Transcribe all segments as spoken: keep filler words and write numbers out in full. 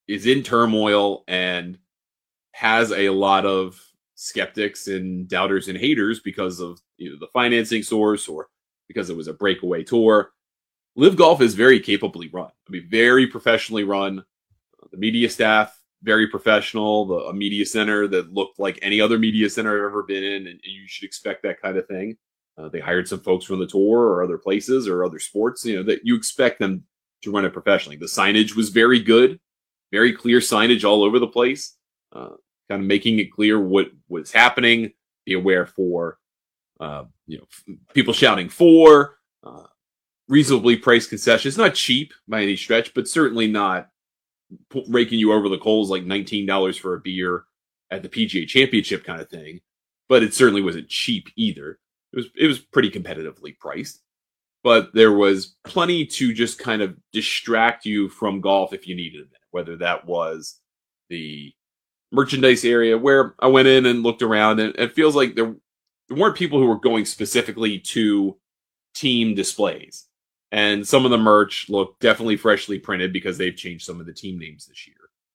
is in turmoil and has a lot of skeptics and doubters and haters because of either the financing source or because it was a breakaway tour. Live Golf is very capably run. I mean, very professionally run. The media staff, very professional. The a media center that looked like any other media center I've ever been in, and you should expect that kind of thing. Uh, they hired some folks from the tour or other places or other sports, you know, that you expect them to run it professionally. The signage was very good, very clear signage all over the place, uh, kind of making it clear what was happening. Be aware for, uh, you know, f- people shouting for, uh, reasonably priced concessions. Not cheap by any stretch, but certainly not p- raking you over the coals like nineteen dollars for a beer at the P G A Championship kind of thing. But it certainly wasn't cheap either. It was it was pretty competitively priced, but there was plenty to just kind of distract you from golf if you needed it. Whether that was the merchandise area where I went in and looked around, and it feels like there, there weren't people who were going specifically to team displays. And some of the merch looked definitely freshly printed because they've changed some of the team names this year.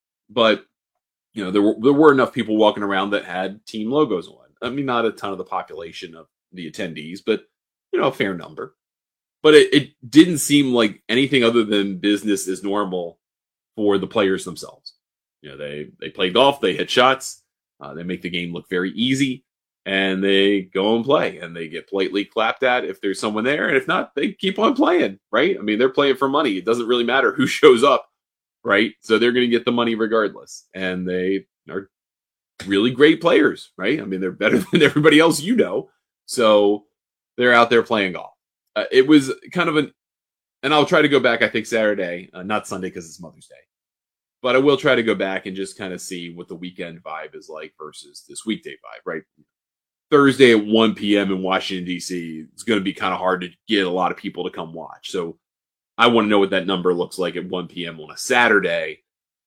But you know, there were there were enough people walking around that had team logos on. I mean, not a ton of the population of the attendees, but you know, a fair number. But it, it didn't seem like anything other than business as normal for the players themselves. You know, they they play golf, they hit shots, uh, they make the game look very easy, and they go and play, and they get politely clapped at if there's someone there, and if not, they keep on playing. Right? I mean, they're playing for money. It doesn't really matter who shows up, right? So they're going to get the money regardless, and they are really great players, right? I mean, they're better than everybody else you know, so they're out there playing golf. Uh, it was kind of an, and I'll try to go back. I think Saturday, uh, not Sunday because it's Mother's Day. But I will try to go back and just kind of see what the weekend vibe is like versus this weekday vibe, right? Thursday at one p.m. in Washington, D C, it's going to be kind of hard to get a lot of people to come watch. So I want to know what that number looks like at one p.m. on a Saturday.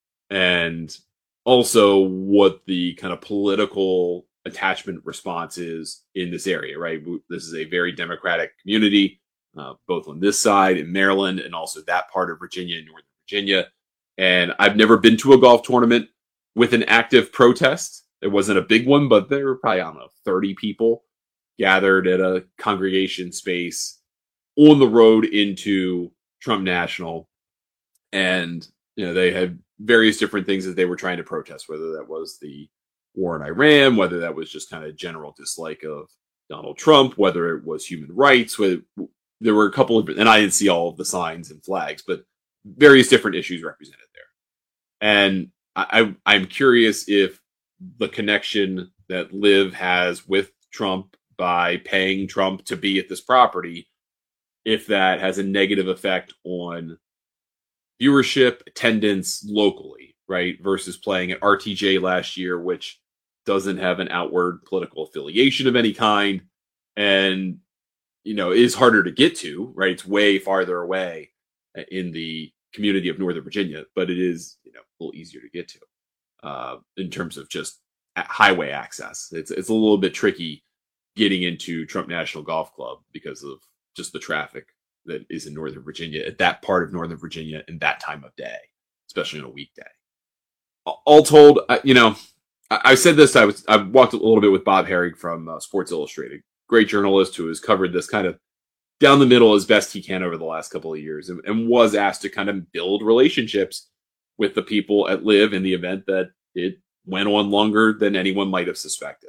And also what the kind of political attachment response is in this area, right? This is a very Democratic community, uh, both on this side in Maryland and also that part of Virginia and Northern Virginia. And I've never been to a golf tournament with an active protest. There wasn't a big one, but there were probably, I don't know, thirty people gathered at a congregation space on the road into Trump National. And, you know, they had various different things that they were trying to protest, whether that was the war in Iran, whether that was just kind of general dislike of Donald Trump, whether it was human rights. Whether, there were a couple of, and I didn't see all of the signs and flags, but various different issues represented there. And I, I, I'm curious if the connection that Liv has with Trump by paying Trump to be at this property, if that has a negative effect on viewership, attendance locally, right? Versus playing at R T J last year, which doesn't have an outward political affiliation of any kind, and you know is harder to get to, right? It's way farther away in the community of Northern Virginia, but it is you know a little easier to get to uh, in terms of just highway access. It's it's a little bit tricky getting into Trump National Golf Club because of just the traffic that is in Northern Virginia at that part of Northern Virginia in that time of day, especially on a weekday. All told, you know, I said this. I was I walked a little bit with Bob Harig from uh, Sports Illustrated, great journalist who has covered this kind of down the middle as best he can over the last couple of years, and, and was asked to kind of build relationships with the people at Liv in the event that it went on longer than anyone might have suspected.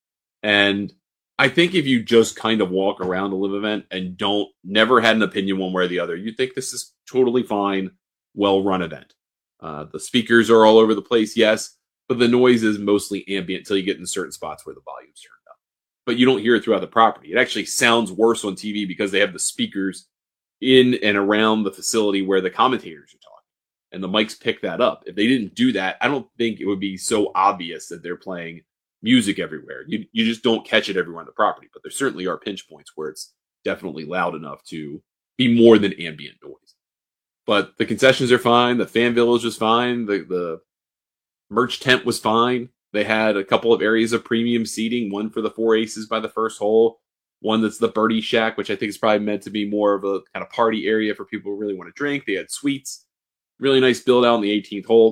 And I think if you just kind of walk around a Liv event and don't never had an opinion one way or the other, you think this is totally fine, well-run event. Uh, the speakers are all over the place, yes, but the noise is mostly ambient until you get in certain spots where the volume's turned up. But you don't hear it throughout the property. It actually sounds worse on T V because they have the speakers in and around the facility where the commentators are talking, and the mics pick that up. If they didn't do that, I don't think it would be so obvious that they're playing music everywhere. You you just don't catch it everywhere on the property, but there certainly are pinch points where it's definitely loud enough to be more than ambient noise. But the concessions are fine. The fan village was fine. The the merch tent was fine. They had a couple of areas of premium seating, one for the four aces by the first hole, one that's the birdie shack, which I think is probably meant to be more of a kind of party area for people who really want to drink. They had suites, really nice build out on the eighteenth hole.